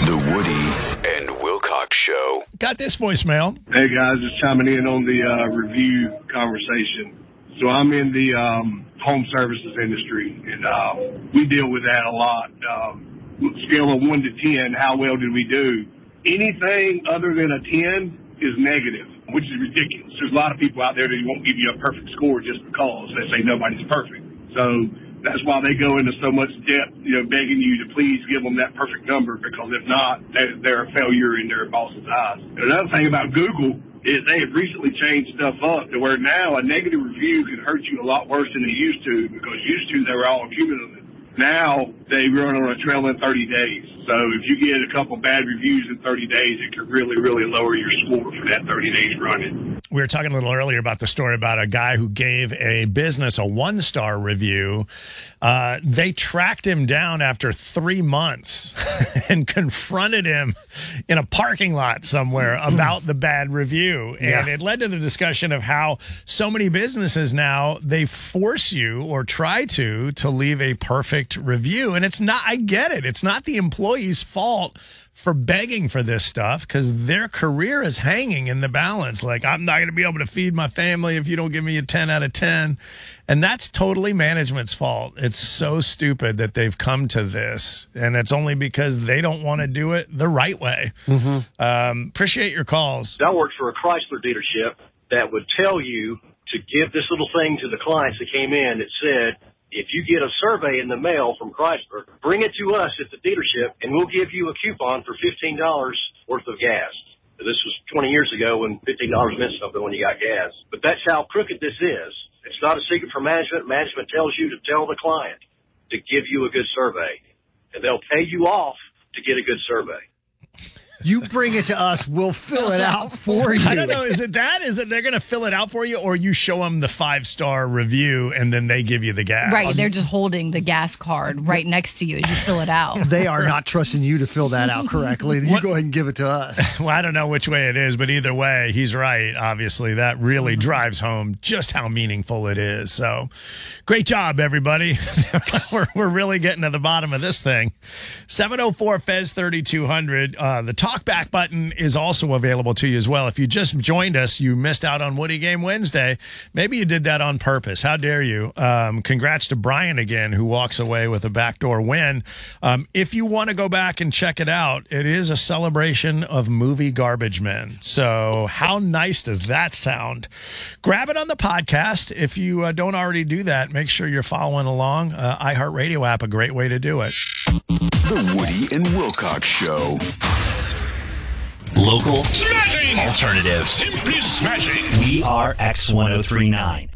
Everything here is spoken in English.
The Woody and Wilcox Show. Got this voicemail. Hey guys, just chiming in on the review conversation. So I'm in the home services industry, and we deal with that a lot. Scale of 1 to 10, how well did we do? Anything other than a 10 is negative, which is ridiculous. There's a lot of people out there that won't give you a perfect score just because they say nobody's perfect. So that's why they go into so much depth, begging you to please give them that perfect number, because if not, they're a failure in their boss's eyes. And another thing about Google is they have recently changed stuff up to where now a negative review can hurt you a lot worse than they used to, because used to they were all cumulative. Now they run on a trailing 30 days. So if you get a couple bad reviews in 30 days, it could really, really lower your score for that 30 days running. We were talking a little earlier about the story about a guy who gave a business a 1-star review. They tracked him down after 3 months and confronted him in a parking lot somewhere about the bad review. And it led to the discussion of how so many businesses now, they force you or try to leave a perfect review. And it's not, I get it. It's not the employee's fault for begging for this stuff, because their career is hanging in the balance. Like, I'm not going to be able to feed my family if you don't give me a 10 out of 10. And that's totally management's fault. It's so stupid that they've come to this, and it's only because they don't want to do it the right way. Appreciate your calls. I worked for a Chrysler dealership that would tell you to give this little thing to the clients that came in that said, if you get a survey in the mail from Chrysler, bring it to us at the dealership, and we'll give you a coupon for $15 worth of gas. This was 20 years ago when $15 meant something when you got gas. But that's how crooked this is. It's not a secret for management. Management tells you to tell the client to give you a good survey, and they'll pay you off to get a good survey. You bring it to us, we'll fill it out for you. I don't know. Is it that? Is it they're going to fill it out for you, or you show them the 5-star review and then they give you the gas? Right. They're just holding the gas card right next to you as you fill it out. They are not trusting you to fill that out correctly. You go ahead and give it to us. Well, I don't know which way it is, but either way, he's right. Obviously, that really drives home just how meaningful it is. So great job, everybody. We're really getting to the bottom of this thing. 704-FEZ3200. The Talkback button is also available to you as well. If you just joined us, you missed out on Woody Game Wednesday. Maybe you did that on purpose. How dare you? Congrats to Brian again, who walks away with a backdoor win. If you want to go back and check it out, it is a celebration of movie Garbage Men. So how nice does that sound? Grab it on the podcast. If you don't already do that, make sure you're following along. iHeartRadio app, a great way to do it. The Woody and Wilcox Show. Local. Smashing. Alternative. Simply smashing. We are X1039.